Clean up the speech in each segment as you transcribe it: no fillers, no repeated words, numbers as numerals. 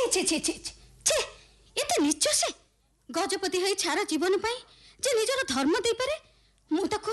ছি ছি ছি ছি এতে নিচ সে গজপতি হয়ে ছাড়া জীবন পাই যে নিজের ধর্ম দেই পারে মু তাকু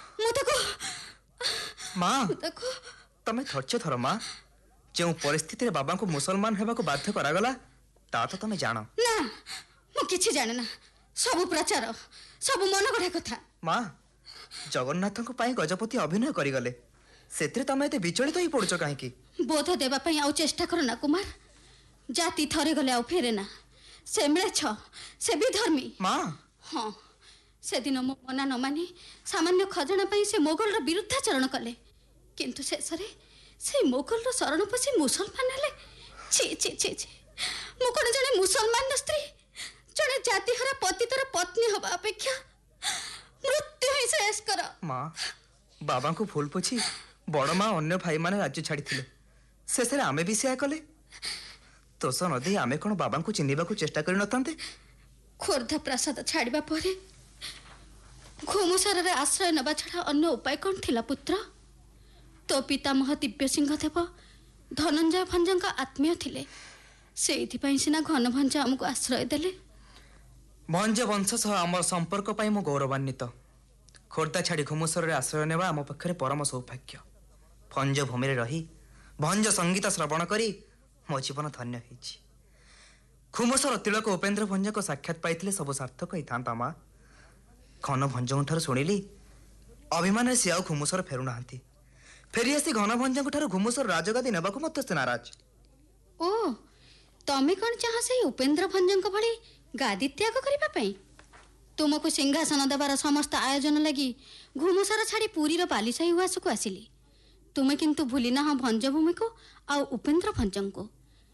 মা তুমি ধৈর্য ধর মা যে পরিস্থিতি বাবা को मुसलमान हेबाकु बाध्य करागला ता तो तुम जान ना मु किछि जाने ना सब प्रचार सब मन गढ़ा कथा माँ जगन्नाथ को पाई गजपति अभिनय करिगले सेतरे तमे एते विचलित होई पड़छ काहे की बोध देबा पई आउ चेष्टा करो ना कुमार जाति थरे गले आउ फेरे ना से मिले छ से भी धर्मी माँ हाँ से दिन मो मना न मानी सामान्य खजना पई से मोगल रो विरुद्धाचरण कले किंतु शेषरे से मोगल रो शरण पसी मुसलमान हेले छी छी छी छी मु कोन जने मुसलमान स्त्री जने जाति हरा पतितर पत्नी होबा अपेक्षा मृत्यु ही शेष कर माँ बाबा को भूल पुछि बड़ माँ अन्य भाई माने राज्य छाड़ी थिले शेषरे आमे भी सेया कले तोष नदी आमे कोन बाबा को चिन्हिबा को चेष्टा करि नथांते खोर्धा प्रासाद छाड़िबा परे घुमुसार आश्रय नबा छड़ा अन्य उपाय कौन थिला पुत्र तो पितामह दिव्य सिंह देव धनंजय भंज आत्मीय थिले सेइथिपई सिना घन भंज हमको आश्रय देले भंज वंश सह आम संपर्क पाई मु गौरवान्वित खोर्धा छाड़ी घुमुसर आश्रय नेबा आम पाखरे परम सौभाग्य भंज भूमि रही भंज संगीत श्रवण करी मो जीवन धन्य होइछि घुमुसर तिलक उपेन्द्र भंज को साक्षात पाइथिले सब सार्थक होइथांता मा घन भंजों ठार शुणिली अभिमान सी आउ घुमुसर फेरु नाहांती फेरी आसी घन भंजों ठार घुमुसर राजगादी नेबाकु मत से नाराज ओ तमे कौन चाह से उपेन्द्र भंजों भली गादी त्याग करिबा पई तुमको सिंहासन देवार समस्त आयोजन लगी घुमुसर छाड़ी पुरी रो बालीसाही उआस को आसिली तुमे किंतु भूली ना भंज भूमि को आ उपेन्द्र भंजों को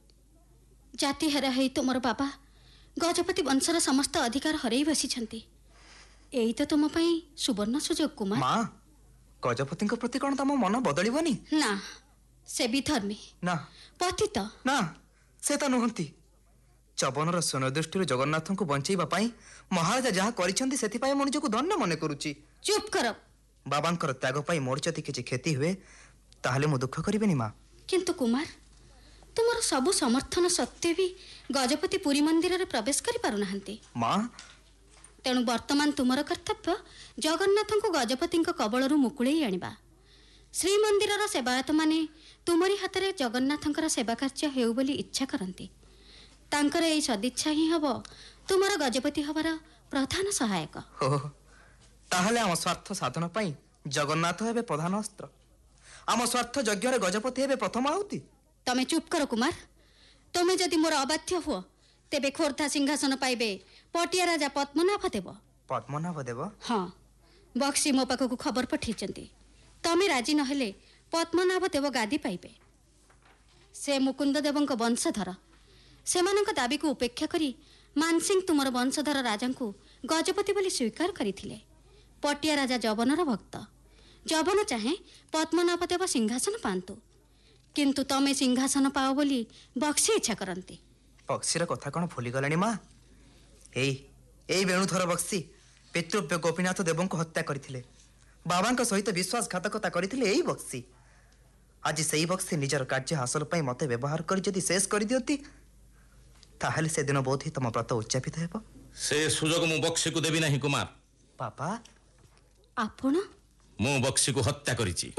जाति हेरा है तुमर बाबा गजपति वंशर समस्त अधिकार हरई बसी यही तो तुम पई सुवर्ण सुजोग कुमार माँ गजपति प्रति कौन तम मन बदलबनी ना से भी धर्मी ना पतित ना से तो नुहंती चबनर सुनदृष्टि जगन्नाथ को बंचैबा पाई महाराजा जहाँ करिसेंती सेथिपाई मन निजको धन्य मने करूची चुप कर बाबांकर त्याग पाई मोर जदि किछि क्षति हुए ताहले मु दुख करिबेनी माँ किंतु कुमार तुमर सबु समर्थन सत्वे भी गजपति पुरी मंदिर रे प्रवेश करि पारु नाहंती माँ तेणु वर्तमान तुमर कर्तव्य जगन्नाथ को गजपति कबलरू मुकुड़े आनिबा श्रीमंदिर सेवायत माने तुमरी हाथ में जगन्नाथंकर सेवा कार्य हेउ बोली इच्छा करती तांकर एई सदिच्छा ही हब तुमर गजपति हबार प्रधान सहायक ताहले आम स्वार्थ साधन पाई जगन्नाथ हेबे प्रधान अस्त्र आम स्वार्थ यज्ञ गजपति हेबे प्रथम आहुति तमे चुप कर कुमार तमे जदि मोर अबाध्य हुओ तेबे खोर्धा सिंहासन पाइबे पटिया राजा पद्मनाभ देव हाँ बक्सी मो पाखक खबर पठेइचंती तमे राजी नहेले पद्मनाभ देव गादी पाइबे से मुकुंद देवंक वंशधर सेमानंक दाबी को उपेक्षा करी मानसिंह तुमर वंशधर राजा को गजपति बोली स्वीकार करथिले पटिया राजा जवनर भक्त जवन चाहे पद्मनाभ देव सिंहासन पांतु किंतु तमे सिंहासन पाओ बोली बक्सी इच्छा करती बक्सीर कथा कौन भूली गलानी माँ एई वेणुधर बक्सी पितृव्य गोपीनाथ देव को हत्या करथिले बाबा सहित विश्वासघातकता करथिले एई बक्सी आज सेई बक्सी निजर कार्य हासिल पाई मते व्यवहार कर जदि शेष कर दियती ताहले से दिन बोध ही तम व्रत उच्चापित हेबो से सुजोग मु बक्सी को देबी नाही कुमार पापा आपण मु बक्सी को हत्या करिछि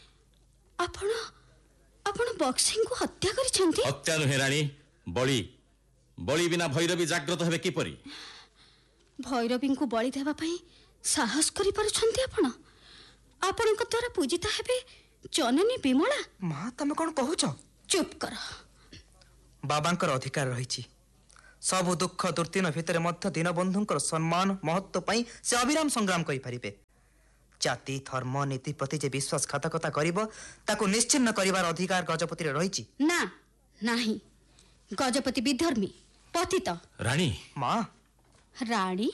आपण आपण बक्सी को हत्या करिछंती हत्या नुहे रानी बळी बळी बिना भैरवी जाग्रत हेबे किपरि भैरवी को बळी देबा पई साहस करि परछंती आपण आपण को द्वारा पूजिता हेबे जननी विमला मां तमे कोन कहूछ चुप कर बाबांकर अधिकार रहिछि सब दुख दुर्दिन भितर मध्य दीनबंधुंकर सम्मान महत्व पाई से अविराम संग्राम करि परिबे जाति धर्म नीति प्रति जे विश्वासघातकता करिवो ताको निश्चिन्न करिवार अधिकार गजपति रे रहिछि ना नाही गजपति विधर्मी पतित रानी मां रानी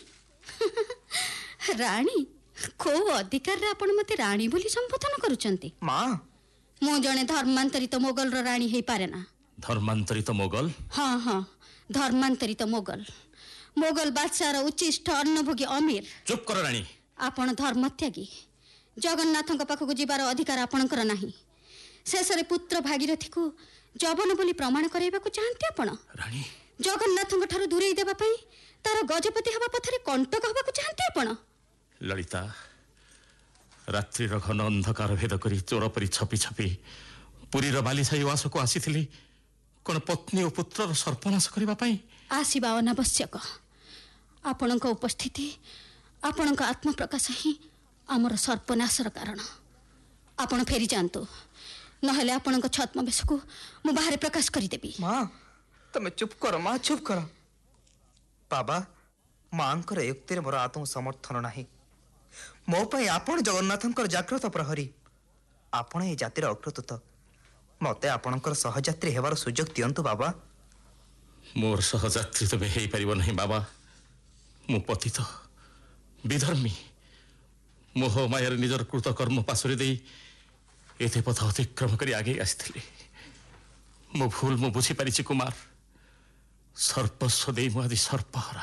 रानी को अधिकार रे आपण मते रानी बोली संबोधन करूचंती मां मु जने धर्मांतरित मोगल रो रानी हेई पारे ना धर्मांतरित मोगल हाँ हाँ धर्मांतरित मोगल मोगल बादशाह रो उच्चिष्ट अन्नभोगी अमीर चुप कर रानी आपण धर्मत्यागी जगन्नाथंक पाखक जीवार अधिकार आपणकर नाही शेषरे पुत्र भागीरथी को जवन बोली प्रमाण कराइबाकु चाहन्ते आपण रानी जगन्नाथଙ୍କ ଠାରୁ ଦୂରେଇ ଦେବା ପାଇଁ ତାର ଗଜପତି ହେବା ପଥରେ କଣ୍ଟକ ହେବାକୁ ଚାହାନ୍ତି ଆପଣ ललिता रात्रिर घन अंधकार भेद करी चोर परी छपी छपी पुरीर बालीसाई वासको आसीथिली कोन पत्नी और पुत्रर सर्पनाश करबा पई आसीबा अनावश्यक आपणक उपस्थिति आपणक आत्मप्रकाश ही आमर सर्पनाशर कारण आपण फेरी जातु नहले आपणक छद्मवेश को मु बाहर प्रकाश करिदेबी माँ तमे चुप कर माँ चुप कर बाबा माँकर युक्ति मोर आत्म समर्थन नाही मो पाई आपण जगन्नाथंकर जाग्रत प्रहरी आपण ए जातिर अकृतुत मते आपणकर सहयात्री हेबार सुजोग दियंतु बाबा मोर सहयात्री तो हे परिबो नहीं बाबा मु पतित विधर्मी मोह मायर निजर कृत कर्म पासुरी दे एते पथ अतिक्रम करी आगे आसिथिली मो भूल मु बुझी पारिछि कुमार सर्पस्व दे मु आदि सर्पहरा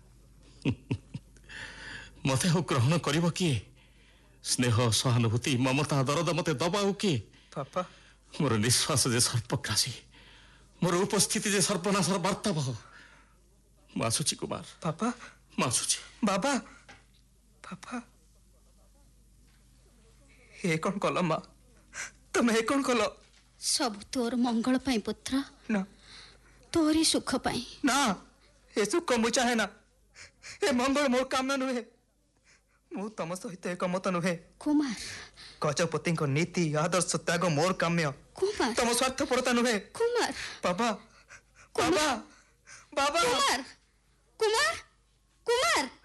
मते हो ग्रहण करिवो किए स्नेह सहानुभूति ममता दरद मते दबाऊ किए पापा मोर निश्वास जे सर्पग्रासी मोर उपस्थिति जे सर्पनाशर वार्ता बह मासुची कुमार पापा मासुची बाबा पापा हे कौन कल माँ तमे हे कौन कल सब तोर मंगल पाई पुत्र ना तोरी सुख पाई ना ए सुख मु चाहे ना ए मंगल मोर काम नुहे मु तम सहित एकमत नुहे कुमार गजपति नीति आदर्श त्याग मोर काम्य कुमार तम स्वार्थपरता नुहे कुमार बाबा बाबा बाबा कुमार कुमार कुमार